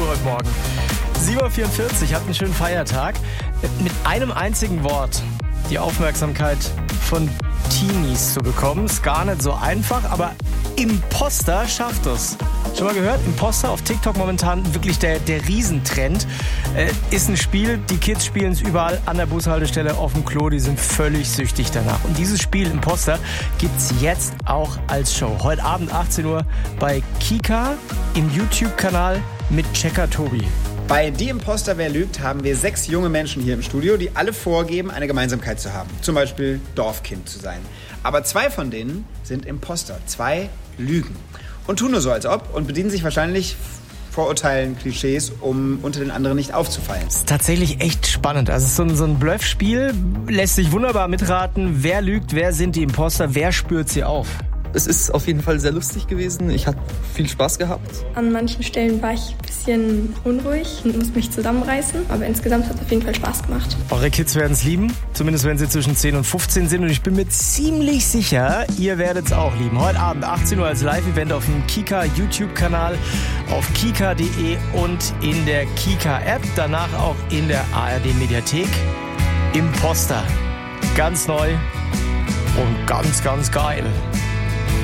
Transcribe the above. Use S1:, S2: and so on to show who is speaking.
S1: heute Morgen. 7.44 Uhr, habt einen schönen Feiertag. Mit einem einzigen Wort die Aufmerksamkeit von Teenies zu bekommen, ist gar nicht so einfach, aber Imposter schafft es. Schon mal gehört? Imposter auf TikTok momentan wirklich der Riesentrend. Ist ein Spiel, die Kids spielen es überall an der Bushaltestelle, auf dem Klo, die sind völlig süchtig danach. Und dieses Spiel Imposter gibt's jetzt auch als Show. Heute Abend 18 Uhr bei Kika im YouTube-Kanal mit Checker Tobi.
S2: Bei Die Imposter, wer lügt, haben wir 6 junge Menschen hier im Studio, die alle vorgeben, eine Gemeinsamkeit zu haben. Zum Beispiel Dorfkind zu sein. Aber 2 von denen sind Imposter. 2 lügen. Und tun nur so, als ob, und bedienen sich wahrscheinlich Vorurteilen, Klischees, um unter den anderen nicht aufzufallen.
S1: Das ist tatsächlich echt spannend. Also es ist so ein Bluffspiel, lässt sich wunderbar mitraten. Wer lügt, wer sind die Imposter, wer spürt sie auf?
S3: Es ist auf jeden Fall sehr lustig gewesen. Ich hatte viel Spaß gehabt.
S4: An manchen Stellen war ich ein bisschen unruhig und musste mich zusammenreißen. Aber insgesamt hat es auf jeden Fall Spaß gemacht.
S1: Eure Kids werden es lieben, zumindest wenn sie zwischen 10 und 15 sind. Und ich bin mir ziemlich sicher, ihr werdet es auch lieben. Heute Abend 18 Uhr als Live-Event auf dem Kika YouTube-Kanal, auf kika.de und in der Kika-App. Danach auch in der ARD-Mediathek. Imposter. Ganz neu und ganz, ganz geil.